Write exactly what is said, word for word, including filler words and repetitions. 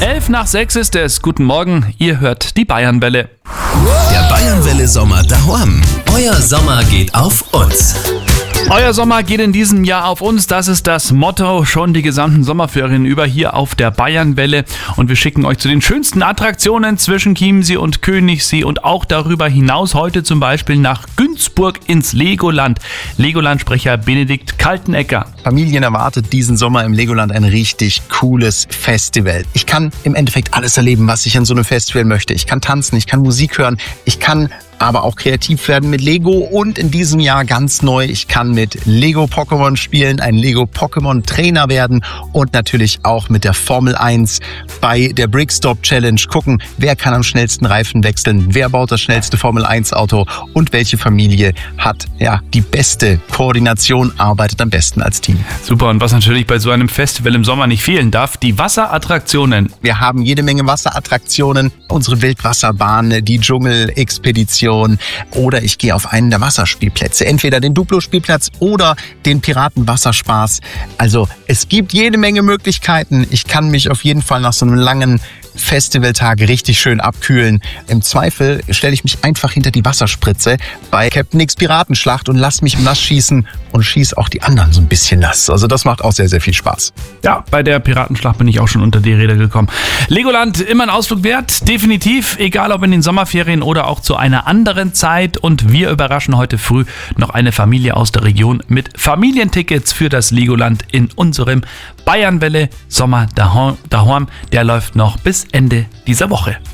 Elf nach sechs ist es. Guten Morgen, ihr hört die Bayernwelle. Der Bayernwelle Sommer daheim. Euer Sommer geht auf uns. Euer Sommer geht in diesem Jahr auf uns, das ist das Motto, schon die gesamten Sommerferien über hier auf der Bayernwelle. Und wir schicken euch zu den schönsten Attraktionen zwischen Chiemsee und Königssee und auch darüber hinaus heute zum Beispiel nach Günzburg ins Legoland. Legoland-Sprecher Benedikt Kaltenecker. Familien erwartet diesen Sommer im Legoland ein richtig cooles Festival. Ich kann im Endeffekt alles erleben, was ich an so einem Festival möchte. Ich kann tanzen, ich kann Musik hören, ich kann aber auch kreativ werden mit Lego und in diesem Jahr ganz neu, ich kann mit Lego Pokémon spielen, ein Lego Pokémon Trainer werden und natürlich auch mit der Formel eins bei der Brickstop Challenge gucken, wer kann am schnellsten Reifen wechseln, wer baut das schnellste Formel eins Auto und welche Familie hat ja die beste Koordination, arbeitet am besten als Team. Super, und was natürlich bei so einem Festival im Sommer nicht fehlen darf, die Wasserattraktionen. Wir haben jede Menge Wasserattraktionen, unsere Wildwasserbahn, die Dschungelexpedition oder ich gehe auf einen der Wasserspielplätze, entweder den Duplo-Spielplatz oder den Piratenwasserspaß. Also es gibt jede Menge Möglichkeiten. Ich kann mich auf jeden Fall nach so einem langen Festivaltag richtig schön abkühlen. Im Zweifel stelle ich mich einfach hinter die Wasserspritze bei Captain X Piratenschlacht und lass mich nass schießen und schieß auch die anderen so ein bisschen nass. Also das macht auch sehr, sehr viel Spaß. Ja, bei der Piratenschlacht bin ich auch schon unter die Räder gekommen. Legoland, immer ein Ausflug wert, definitiv, egal ob in den Sommerferien oder auch zu einer anderen Zeit. Und wir überraschen heute früh noch eine Familie aus der Region mit Familientickets für das Legoland in unserem Bayernwelle Sommer daheim. Der läuft noch bis Ende dieser Woche.